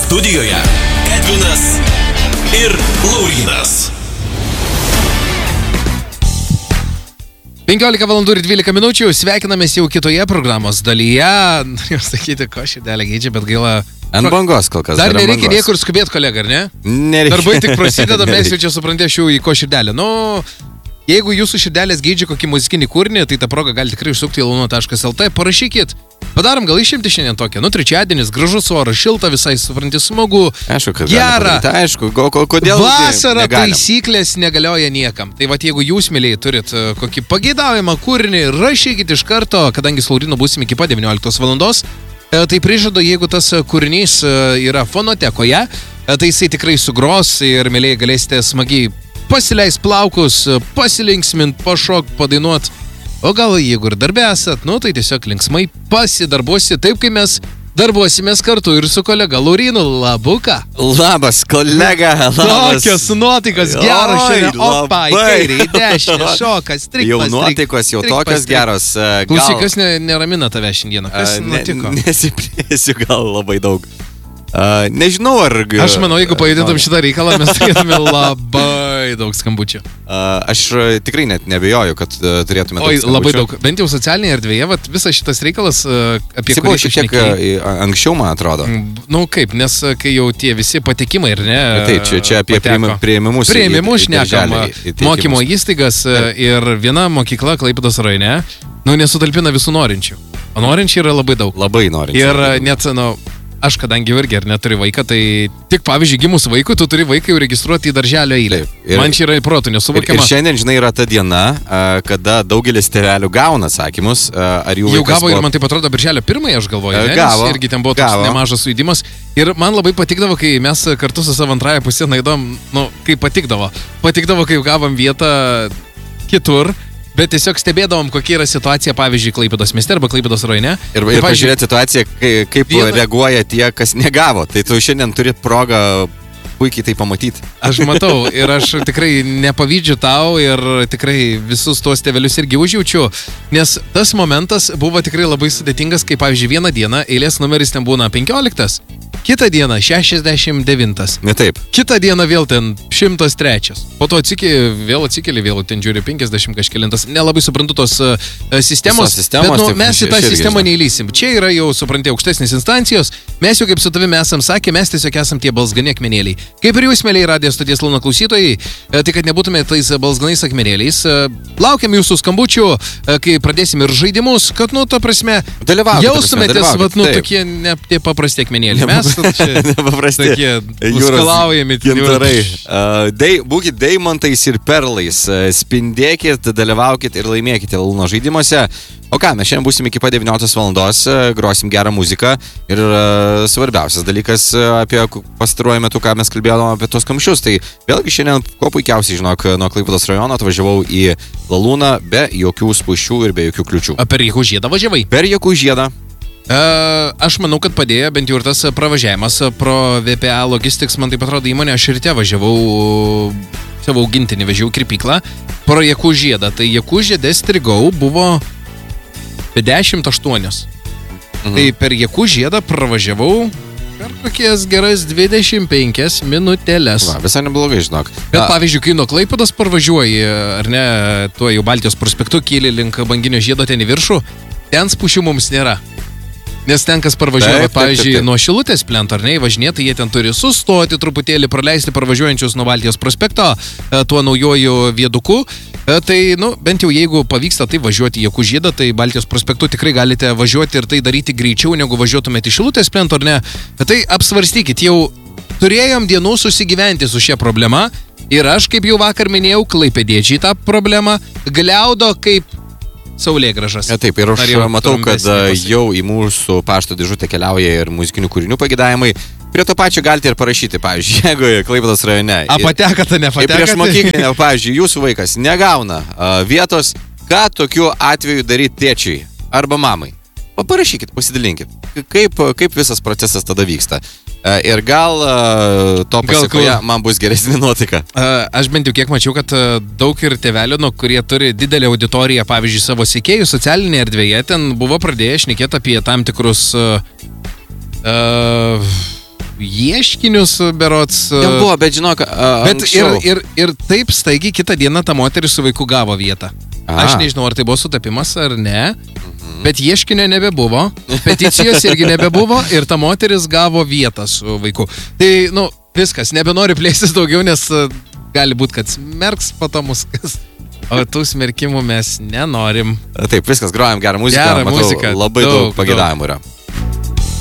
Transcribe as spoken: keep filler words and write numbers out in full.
Studijoje Edvinas ir Laurynas. penkiolika valandų ir dvylika minučių, sveikinamės jau kitoje programos dalyje. Norėjau sakyti, ko širdelė geidžia, bet gaila... Ant bangos kol kas. Dar nereikia niekur skubėti, kolega, ar ne? Nereikia. Darbai tik prasideda, mes jau čia suprantėšiu į ko širdelę. Nu, jeigu jūsų širdelės geidžia kokį muzikinį kūrinį, tai tą progą gali tikrai užsukti į launo taškas lt, parašykit. Padarom gal išimti šiandien tokią. Nu, trečiadienis, gražus oras, šilta, visai supranti, smagu. Aišku, kad gera. Aišku, kodėl vasara taisyklės negalioja niekam. Tai vat jeigu jūs, mėlyje, turit kokį pageidavimą kūrinį, rašykit iš karto, kadangi su Laurinu būsim iki pat devynioliktos valandos. Tai prižadu, jeigu tas kūrinys yra fonotekoje, tai jisai tikrai sugros ir, mėlyje, galėsite smagiai pasileis plaukus, pasilinksmint, pašok, padainuot. O gal jeigu ir darbė esat, nu tai tiesiog linksmai pasidarbuosi taip, kaip mes darbuosimės kartu ir su kolega Laurinu. Labuka. Labas, kolega, labas. Tokios nuotaikos geros šiandien. Opa, į kairį, į dešinę, šokas, trikpas. Jau nuotaikos, jau trikpas, tokios geros. Gal... Klausyk, kas ne, neramina tave šiandieną? Kas ne, nutiko? Nesiplėsiu gal labai daug. Uh, nežinau, ar... Aš manau, jeigu pajudintum šitą reikalą, mes turėtume labai daug skambučių. Uh, aš tikrai net nebejoju, kad uh, turėtume daug Oi, skambučių. labai daug. Bent jau socialinėje erdvėje, vat, visas šitas reikalas, uh, apie Jis kurį buvo šiek tiek uh, anksčiau, man atrodo. Nu kaip, nes kai jau tie visi patikimai, ir ne? Taip, čia, čia apie pateko. priėmimus. Priėmimus šnekam, mokymo įstaigas ir viena mokykla Klaipėdos rajone, nu, nesutalpina visų norinčių. O norinčių yra labai daug. Labai norinčių. Ir net, nu... Aš kadangi irgi ar neturi vaiką, tai tik pavyzdžiui gimus vaikui, tu turi vaiką jau registruoti į darželio eilę. Ir, Man čia yra protų nesuvokiama. Ir, ir šiandien, žinai, yra ta diena, kada daugelis tėvelių gauna atsakymus, ar jų jau vaikas... Jau gavo buvo... ir man taip atrodo birželio pirmąją, aš galvoju, ne? Gavo. Irgi ten buvo toks gavo. nemažas sujudimas. Ir man labai patikdavo, kai mes kartu su savo antrąją pusę naidom, nu, kaip patikdavo. Patikdavo, kai gavom vietą kitur. Bet tiesiog stebėdavom, kokia yra situacija, pavyzdžiui, Klaipėdos mieste arba Klaipėdos rajone. Ir, ir pažiūrėti situaciją, kaip viena... reaguoja tie, kas negavo. Tai tu šiandien turi progą puikiai tai pamatyti. Aš matau ir aš tikrai nepavydžiu tau ir tikrai visus tuos tėvelius irgi užjaučiu, nes tas momentas buvo tikrai labai sudėtingas, kai pavyzdžiui vieną dieną eilės numeris ten būna penkioliktas, kitą dieną šešiasdešimt devintas. Ne taip. Kitą dieną vėl ten šimtas trečias. Po to atsikeli, vėl atsikeli, vėl ten žiūri penkiasdešimt kažkelintas. Nelabai suprantu tos uh, sistemos, sistemos, bet nu, taip, mes į tą sistemą neįlysim. Čia yra jau, supranti, aukštesnės instancijos. Mes jau kaip su tavimi esam sakę, mes tiesiog esam tie balzgani akmenėliai. Kaip ir jūs, mėlyje radijo stoties Launo klausytojai, tai kad nebūtume tais balzganais akmenėliais. Laukiam jūsų skambučių, kai pradėsim ir žaidimus, kad, nu, ta prasme, jaustumėtės, vat, nu, tokie ne tie paprasti akmenėliai. Mes čia nepaprasti tokie nuskalaujami gintarai. Uh, dei, būkit deimantais ir perlais, uh, spindėkit, dalyvaukit ir laimėkite Launo žaidimuose. O ką, mes šiandien būsim iki pat devynioliktos valandos, uh, grosim gerą muziką ir uh, svarbiausias dalykas uh, apie pastaruoju metu, ką mes kalbėjome apie tos kamščius. Tai vėlgi šiandien, kuo puikiausiai, žinok, nuo Klaipėdos rajono atvažiavau į Lalūną be jokių spūsčių ir be jokių kliučių. A, per Jakų žiedą važiavai? Per Jakų žiedą. Uh, aš manau, kad padėjo bent jau ir tas pravažiavimas pro V P A Logistics, man taip atrodo įmonė, aš ryte važiavau, savo augintinį vežiau kirpyklą, pro Jakų žiedą. Tai Jakų žiedė strigau buvo apie dešimt aštuonios. Mhm. Tai per Jakų žiedą pravažiavau per kokias geras dvidešimt penkias minutėlės. Va, visai neblogai, žinok. Bet A. pavyzdžiui, kai nuo Klaipėdos parvažiuoji, ar ne, tuo jau Baltijos prospektu kyli link banginio žiedo ten į viršų, ten spūšių mums nėra. Nes ten, kas parvažiuoja, taip, pavyzdžiui, taip, taip. nuo Šilutės plento, ar ne, važinėti, jie ten turi sustoti truputėlį, praleisti parvažiuojančius nuo Baltijos prospekto tuo naujoju vieduku. Tai, nu, bent jau jeigu pavyksta tai važiuoti į Jakų žiedą, tai Baltijos prospektu tikrai galite važiuoti ir tai daryti greičiau, negu važiuotumėte į Šilutės plento, ar ne. Bet tai apsvarstykit, jau turėjom dienų susigyventi su šia problema ir aš, kaip jau vakar minėjau, klaipėdiečiai tą problemą gliaudo kaip saulėgražas. Ja, taip, ir aš matau, kad jau į mūsų pašto dėžutę keliauja ir muzikinių kūrinių pagidavimai. Prie to pačio galite ir parašyti, pavyzdžiui, jeigu Klaipėdos rajone. A patekate, nepatekate? Prieš mokyklinę, pavyzdžiui, jūsų vaikas negauna uh, vietos, ką tokiu atveju daryti tėčiui arba mamai. Parašykit, pasidalinkit, kaip, kaip visas procesas tada vyksta. Ir gal to pasakoje man bus geresnė nuotaika. Aš bent jau kiek mačiau, kad daug ir tėvelių, nu, kurie turi didelę auditoriją, pavyzdžiui, savo sekėjų socialinėje erdvėje, ten buvo pradėję šnekėti apie tam tikrus uh, ieškinius berots. Jau buvo, bet žinok, uh, Bet ir, ir, ir taip staigiai kitą dieną ta moteris su vaiku gavo vietą. A. Aš nežinau, ar tai buvo sutapimas ar ne, bet ieškinio nebebuvo, peticijos irgi nebebuvo ir ta moteris gavo vietą su vaiku. Tai, nu, viskas, nebenori plėstis daugiau, nes uh, gali būti, kad smerks po to mus kas. O tų smerkimų mes nenorim. Taip, viskas, grojam gerą muziką. Gerą Matau, muziką. labai daug, Daug, daug pagėdavimų yra.